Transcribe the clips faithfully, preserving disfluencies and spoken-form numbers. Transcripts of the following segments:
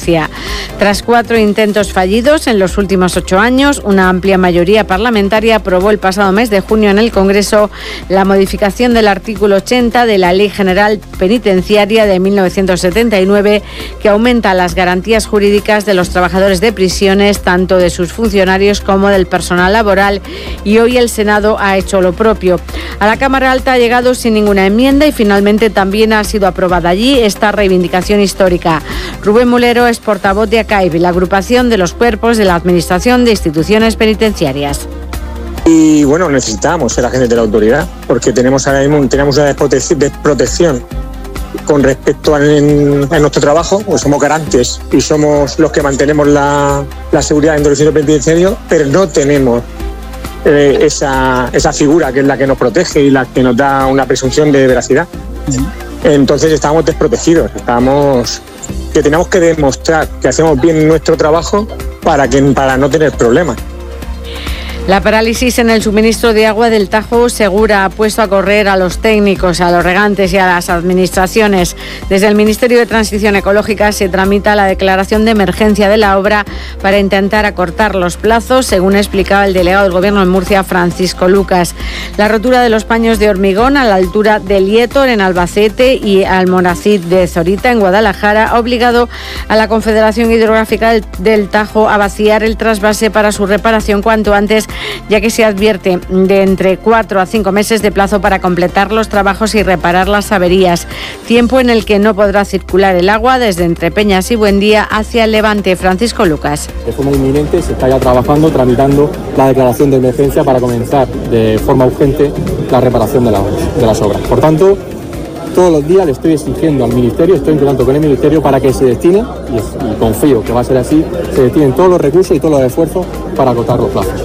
Murcia. Tras cuatro intentos fallidos en los últimos ocho años, una amplia mayoría parlamentaria aprobó el pasado mes de junio en el Congreso la modificación del artículo ochenta de la Ley General Penitenciaria de mil novecientos setenta y nueve, que aumenta las garantías jurídicas de los trabajadores de prisiones, tanto de sus funcionarios como del personal laboral, y hoy el Senado ha hecho lo propio. A la Cámara Alta ha llegado sin ninguna enmienda y finalmente también ha sido aprobada allí esta reivindicación histórica. Rubén Mulero es portavoz de ACAIB, la agrupación de los cuerpos de la Administración de Instituciones Penitenciarias. Y bueno, necesitamos ser agentes de la autoridad, porque tenemos ahora mismo tenemos una desprotección con respecto a, en, a nuestro trabajo, pues somos garantes y somos los que mantenemos la, la seguridad dentro del centro penitenciario, pero no tenemos eh, esa, esa figura que es la que nos protege y la que nos da una presunción de veracidad. Entonces estamos desprotegidos, estamos que tenemos que demostrar que hacemos bien nuestro trabajo para, que, para no tener problemas. La parálisis en el suministro de agua del Tajo Segura ha puesto a correr a los técnicos, a los regantes y a las administraciones. Desde el Ministerio de Transición Ecológica se tramita la declaración de emergencia de la obra para intentar acortar los plazos, según explicaba el delegado del Gobierno en Murcia, Francisco Lucas. La rotura de los paños de hormigón a la altura de Lietor, en Albacete, y Almonacid de Zorita, en Guadalajara, ha obligado a la Confederación Hidrográfica del, del Tajo a vaciar el trasvase para su reparación cuanto antes, ya que se advierte de entre cuatro a cinco meses de plazo para completar los trabajos y reparar las averías, tiempo en el que no podrá circular el agua desde Entrepeñas y Buendía hacia el Levante. Francisco Lucas. De forma inminente se está ya trabajando, tramitando la declaración de emergencia para comenzar de forma urgente la reparación de, la, de las obras. Por tanto, todos los días le estoy exigiendo al Ministerio, estoy en contacto con el Ministerio para que se destine, y, y confío que va a ser así, se destinen todos los recursos y todos los esfuerzos para acotar los plazos.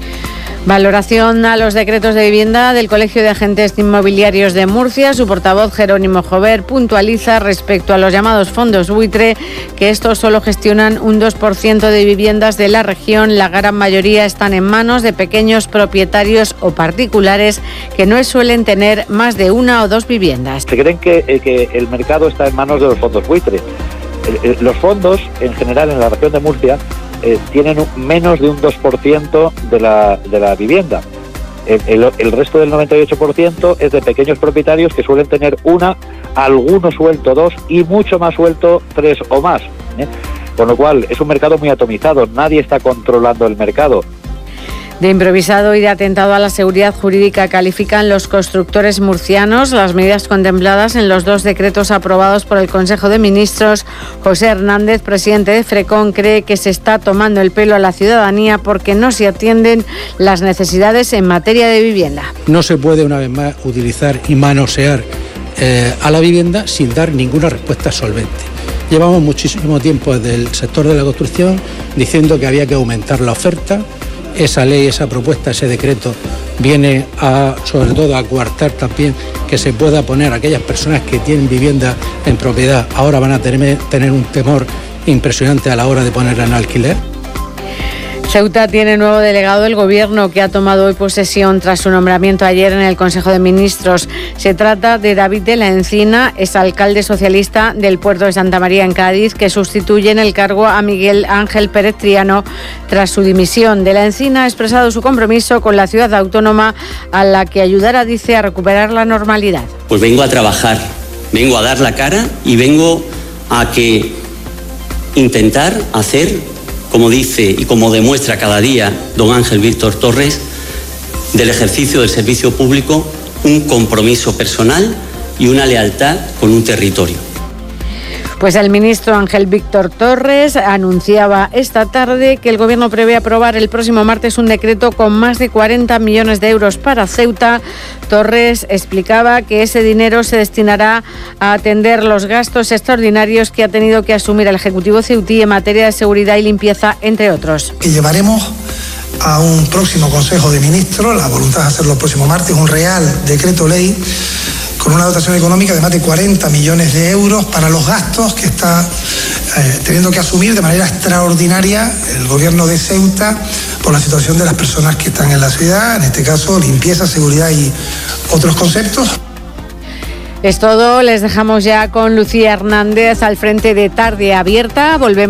Valoración a los decretos de vivienda del Colegio de Agentes Inmobiliarios de Murcia. Su portavoz, Jerónimo Jover, puntualiza respecto a los llamados fondos buitre que estos solo gestionan un dos por ciento de viviendas de la región. La gran mayoría están en manos de pequeños propietarios o particulares que no suelen tener más de una o dos viviendas. Se creen que, eh, que el mercado está en manos de los fondos buitre. Eh, eh, los fondos, en general, en la región de Murcia, Eh, tienen un, menos de un dos por ciento de la, de la vivienda. El, el, el resto del noventa y ocho por ciento es de pequeños propietarios que suelen tener una, algunos suelto dos y mucho más suelto tres o más. ¿eh? Con lo cual es un mercado muy atomizado, nadie está controlando el mercado. De improvisado y de atentado a la seguridad jurídica califican los constructores murcianos las medidas contempladas en los dos decretos aprobados por el Consejo de Ministros. José Hernández, presidente de FRECON, cree que se está tomando el pelo a la ciudadanía porque no se atienden las necesidades en materia de vivienda. No se puede, una vez más, utilizar y manosear eh, a la vivienda sin dar ninguna respuesta solvente. Llevamos muchísimo tiempo desde el sector de la construcción diciendo que había que aumentar la oferta. Esa ley, esa propuesta, ese decreto viene a, sobre todo, a coartar también que se pueda poner a aquellas personas que tienen vivienda en propiedad. Ahora van a tener, tener un temor impresionante a la hora de ponerla en alquiler. Ceuta tiene nuevo delegado del Gobierno que ha tomado hoy posesión tras su nombramiento ayer en el Consejo de Ministros. Se trata de David de la Encina, es alcalde socialista del puerto de Santa María en Cádiz, que sustituye en el cargo a Miguel Ángel Pérez Triano tras su dimisión. De la Encina ha expresado su compromiso con la ciudad autónoma, a la que ayudará, dice, a recuperar la normalidad. Pues vengo a trabajar, vengo a dar la cara y vengo a que intentar hacer, como dice y como demuestra cada día don Ángel Víctor Torres, del ejercicio del servicio público un compromiso personal y una lealtad con un territorio. Pues el ministro Ángel Víctor Torres anunciaba esta tarde que el Gobierno prevé aprobar el próximo martes un decreto con más de cuarenta millones de euros para Ceuta. Torres explicaba que ese dinero se destinará a atender los gastos extraordinarios que ha tenido que asumir el Ejecutivo ceutí en materia de seguridad y limpieza, entre otros. Que llevaremos a un próximo Consejo de Ministros, la voluntad de hacerlo el próximo martes, un real decreto ley con una dotación económica de más de cuarenta millones de euros para los gastos que está eh, teniendo que asumir de manera extraordinaria el Gobierno de Ceuta por la situación de las personas que están en la ciudad, en este caso limpieza, seguridad y otros conceptos. Es todo, les dejamos ya con Lucía Hernández al frente de Tarde Abierta. Volvemos